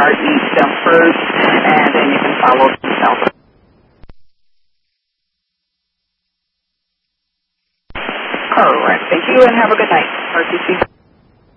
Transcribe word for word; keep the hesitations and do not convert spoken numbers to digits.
start east um, first, and then you can follow south. Correct. Thank you, and have a good night. R T C.